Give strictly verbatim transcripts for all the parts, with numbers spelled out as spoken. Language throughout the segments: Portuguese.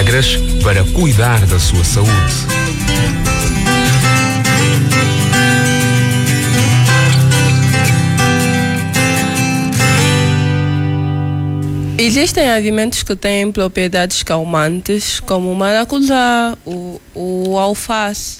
regras para cuidar da sua saúde. Existem alimentos que têm propriedades calmantes, como o maracujá, o, o alface,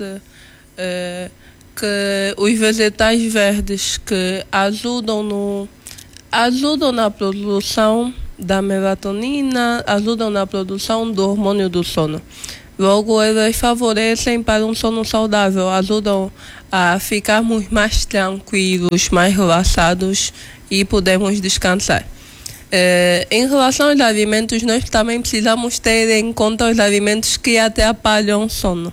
eh, que os vegetais verdes que ajudam, no, ajudam na produção da melatonina, ajudam na produção do hormônio do sono. Logo, eles favorecem para um sono saudável, ajudam a ficarmos mais tranquilos, mais relaxados e podemos descansar. Eh, em relação aos alimentos, nós também precisamos ter em conta os alimentos que atrapalham o sono.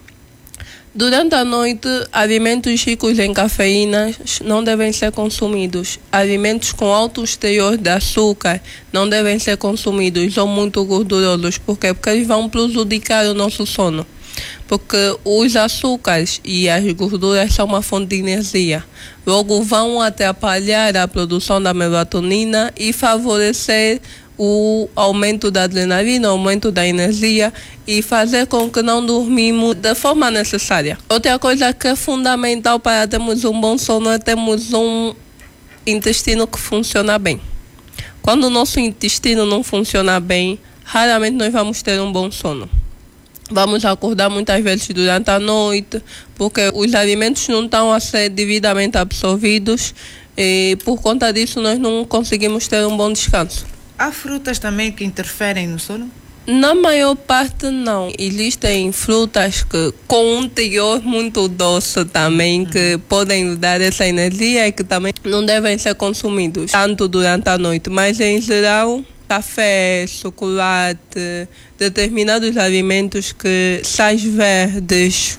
Durante a noite, alimentos ricos em cafeína não devem ser consumidos. Alimentos com altos teores de açúcar não devem ser consumidos, ou muito gordurosos. Por quê? Porque eles vão prejudicar o nosso sono. Porque os açúcares e as gorduras são uma fonte de energia. Logo, vão atrapalhar a produção da melatonina e favorecer o aumento da adrenalina, o aumento da energia e fazer com que não dormimos da forma necessária. Outra coisa que é fundamental para termos um bom sono é termos um intestino que funciona bem. Quando o nosso intestino não funciona bem, raramente nós vamos ter um bom sono. Vamos acordar muitas vezes durante a noite, porque os alimentos não estão a ser devidamente absorvidos e por conta disso nós não conseguimos ter um bom descanso. Há frutas também que interferem no sono? Na maior parte não. Existem frutas que, com um teor muito doce também, que podem nos dar essa energia e que também não devem ser consumidos tanto durante a noite, mas em geral café, chocolate, determinados alimentos que sais verdes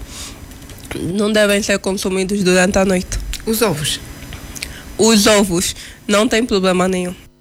não devem ser consumidos durante a noite. Os ovos? Os ovos não tem problema nenhum.